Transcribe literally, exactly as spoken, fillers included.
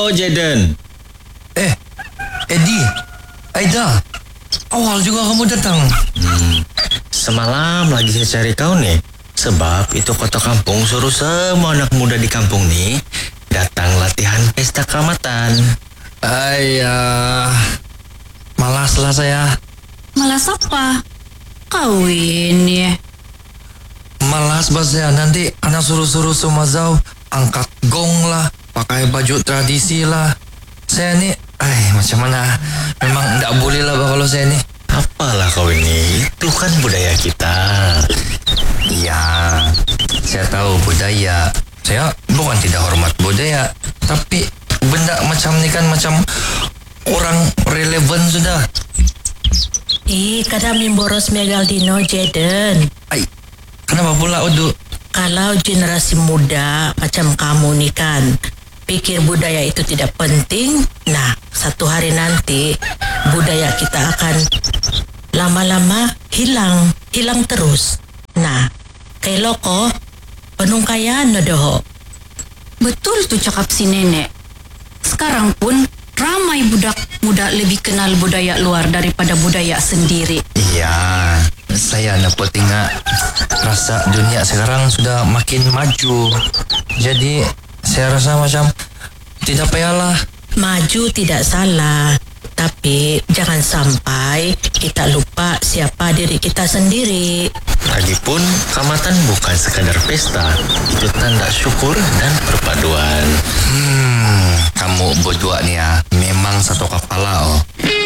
Jaden. Eh, Eddie, Aida, awal juga kamu datang. Hmm, semalam lagi saya cari kau nih. Sebab itu kota kampung suruh semua anak muda di kampung nih datang latihan pesta keamatan. Ayah, malaslah saya. Malas apa? Kawin ya. Malas bas ya, nanti anak suruh-suruh semua jauh angkat gong lah, pakai baju tradisi lah. Saya nih, ay macam mana? Memang tidak boleh lah kalau saya nih. Apalah kau ini, itu kan budaya kita. Iya, saya tahu budaya. Saya bukan tidak hormat budaya, tapi benda macam ini kan macam orang relevan sudah. Ih, kada mimboros megaldino Jaden. Ay, kenapa pula Udu? Kalau generasi muda macam kamu nih kan pikir budaya itu tidak penting, nah satu hari nanti budaya kita akan lama-lama hilang, hilang terus. Nah, kayak loko, penungkayan doho. Betul tuh cakap si nenek. Sekarang pun ramai budak muda lebih kenal budaya luar daripada budaya sendiri. Iya, saya dapat ingat rasa dunia sekarang sudah makin maju. Jadi saya rasa macam tidak payahlah. Maju tidak salah, tapi jangan sampai kita lupa siapa diri kita sendiri. Lagipun, keamatan bukan sekadar pesta, itu tanda syukur dan perpaduan. Hmm, kamu berdua nih ya, memang satu kepala oh.